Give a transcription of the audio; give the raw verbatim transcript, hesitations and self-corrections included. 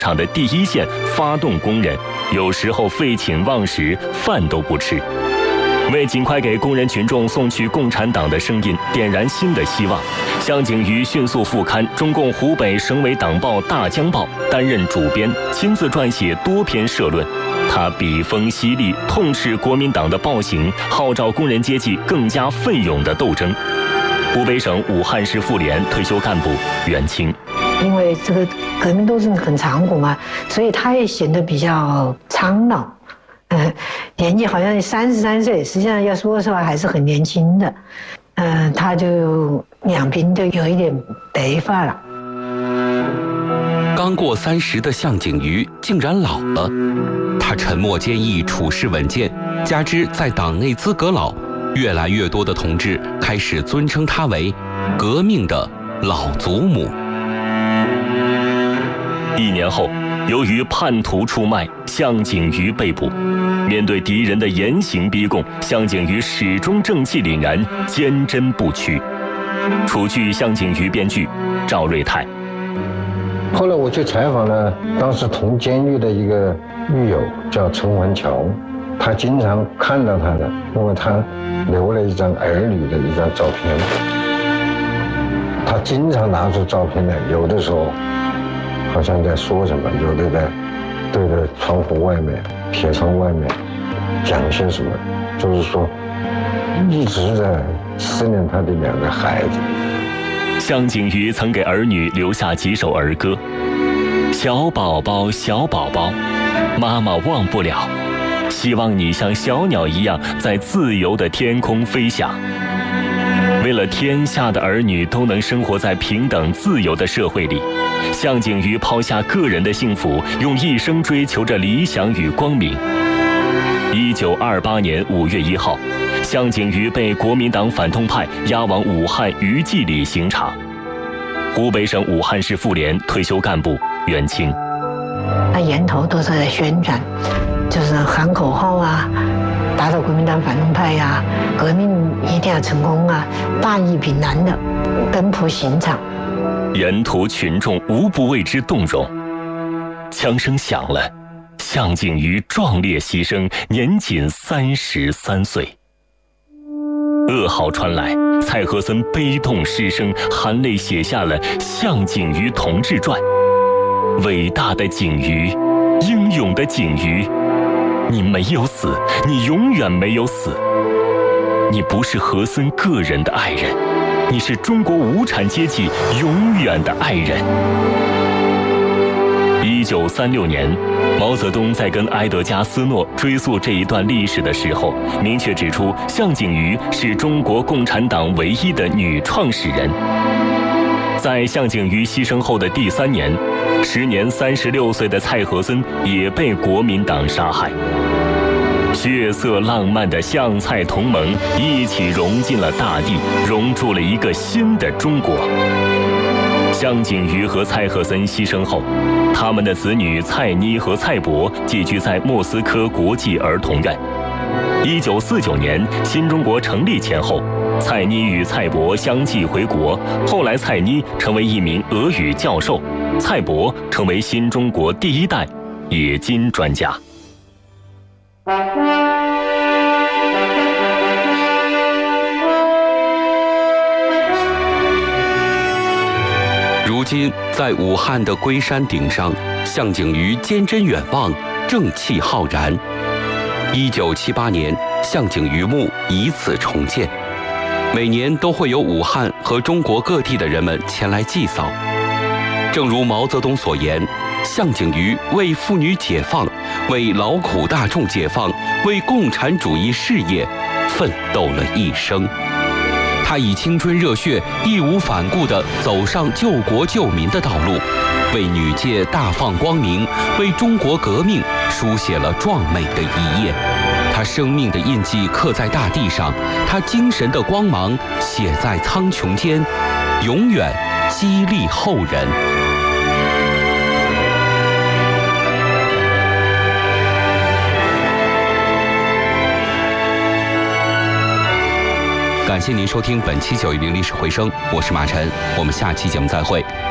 厂的第一线发动工人，有时候废寝忘食，饭都不吃。为尽快给工人群众送去共产党的声音，点燃新的希望，向景瑜迅速复刊中共湖北省委党报《大江报》，担任主编，亲自撰写多篇社论。他笔锋犀利，痛斥国民党的暴行，号召工人阶级更加奋勇的斗争。湖北省武汉市妇联退休干部袁清， 因为这个革命斗争很长古嘛，所以他也显得比较苍老。嗯，年纪好像三十三岁，实际上要说实话还是很年轻的。嗯，他就两鬓就有一点白发了。 刚过三十的向景瑜竟然老了，他沉默坚毅，处事稳健，加之在党内资格老，越来越多的同志开始尊称他为革命的老祖母。 一年后，由于叛徒出卖，向景瑜被捕。面对敌人的严刑逼供，向景瑜始终正气凛然，坚贞不屈。除去向景瑜编剧赵瑞泰。 后来我去采访了当时同监狱的一个狱友，叫陈环桥，他经常看到他的，因为他留了一张儿女的一张照片，他经常拿出照片来，有的时候好像在说什么，有的在对着窗户外面、铁窗外面讲些什么，就是说一直在思念他的两个孩子。 向景瑜曾给儿女留下几首儿歌：小宝宝，小宝宝，妈妈忘不了，希望你像小鸟一样在自由的天空飞翔。为了天下的儿女都能生活在平等自由的社会里，向景瑜抛下个人的幸福，用一生追求着理想与光明。一九二八年五月一号，向景瑜被国民党反动派押往武汉余纪里刑场。湖北省武汉市妇联退休干部袁清， 他沿途都是在宣传，就是喊口号啊，打倒国民党反动派呀、啊，革命一定要成功啊，大义凛然的奔赴刑场。 沿途群众无不为之动容。枪声响了，向景瑜壮烈牺牲，年仅三十三岁。噩耗传来，蔡和森悲痛失声，含泪写下了《向景瑜同志传》。伟大的景瑜，英勇的景瑜，你没有死，你永远没有死。你不是和森个人的爱人，你是中国无产阶级永远的爱人。一九三六年，毛泽东在跟埃德加·斯诺追溯这一段历史的时候，明确指出向景瑜是中国共产党唯一的女创始人。在向景瑜牺牲后的第三年，时年三十六岁的蔡和森也被国民党杀害。血色浪漫的向蔡同盟一起融进了大地，融铸了一个新的中国。向景瑜和蔡和森牺牲后，他们的子女蔡妮和蔡博寄居在莫斯科国际儿童院。一九四九年，新中国成立前后，蔡妮与蔡博相继回国，后来蔡妮成为一名俄语教授，蔡博成为新中国第一代冶金专家。 如今，在武汉的龟山顶上，向景瑜坚贞远望，正气浩然。一九七八年，向景瑜墓以此重建，每年都会有武汉和中国各地的人们前来祭扫。正如毛泽东所言，向景瑜为妇女解放，为劳苦大众解放，为共产主义事业奋斗了一生。他以青春热血义无反顾地走上救国救民的道路，为女界大放光明，为中国革命书写了壮美的一页。他生命的印记刻在大地上，他精神的光芒写在苍穹间，永远激励后人。感谢您收听本期九一零历史回声，我是马晨，我们下期节目再会。